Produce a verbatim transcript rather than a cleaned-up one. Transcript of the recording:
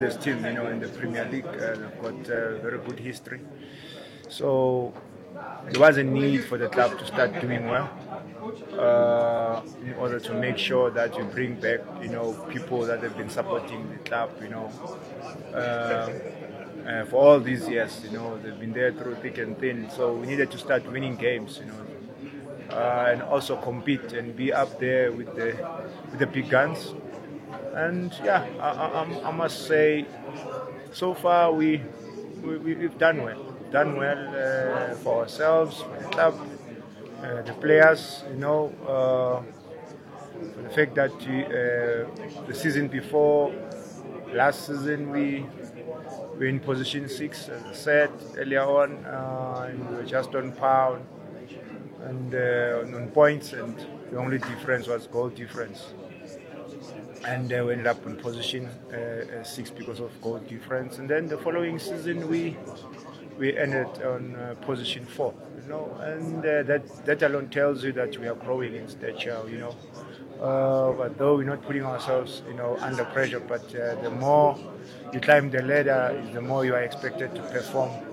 This team, you know, in the Premier League, uh, they've got uh, very good history. So there was a need for the club to start doing well uh, in order to make sure that you bring back, you know, people that have been supporting the club, you know, uh, uh, for all these years. You know, they've been there through thick and thin. So we needed to start winning games, you know, uh, and also compete and be up there with the with the big guns. And yeah, I, I, I must say, so far we, we we've done well. Done well uh, for ourselves, for the club, uh, the players. You know, uh, for the fact that we, uh, the season before, last season we were in position six, as I said earlier on, uh, and we were just on par and uh, on points, and the only difference was goal difference. And uh, we ended up in position uh, uh, six because of goal difference. And then the following season, we we ended on uh, position four. You know, and uh, that that alone tells you that we are growing in stature. You know, uh, but though we're not putting ourselves, you know, under pressure, but uh, the more you climb the ladder, the more you are expected to perform